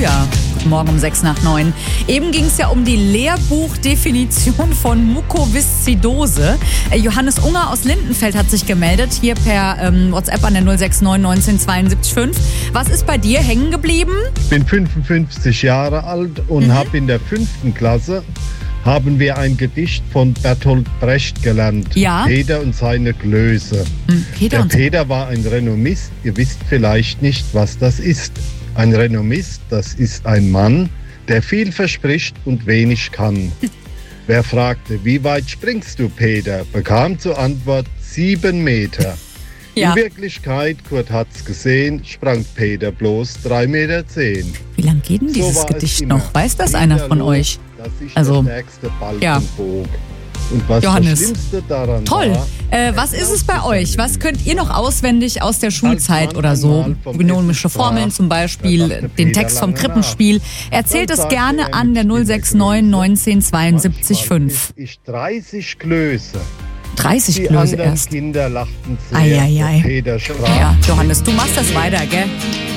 Halleluja. Guten Morgen um 8:06. Eben ging es ja um die Lehrbuchdefinition von Mukoviszidose. Johannes Unger aus Lindenfeld hat sich gemeldet, hier per WhatsApp an der 069 19 72 5. Was ist bei dir hängen geblieben? Ich bin 55 Jahre alt und habe in der 5. Klasse haben wir ein Gedicht von Bertolt Brecht gelernt. Ja. Peter und seine Klöße. Peter war ein Renommist. Ihr wisst vielleicht nicht, was das ist. Ein Renommist, das ist ein Mann, der viel verspricht und wenig kann. Wer fragte, wie weit springst du, Peter, bekam zur Antwort 7 Meter. Ja. In Wirklichkeit, Kurt hat's gesehen, sprang Peter bloß 3,10 Meter. Wie lang geht denn dieses Gedicht noch? Weiß das einer von euch? Also, ja. Und was Johannes, das Schlimmste daran toll. war, Was ist es bei euch? Was könnt ihr noch auswendig aus der Schulzeit oder so? Binomische Formeln zum Beispiel, den Text vom Krippenspiel. Erzählt es gerne an der 069 19 72 5. Ich 30 Klöße. 30 Die Klöße anderen erst. Kinder lachten sehr. Eieiei. Peter sprach. Ja, Johannes, du machst das weiter, gell?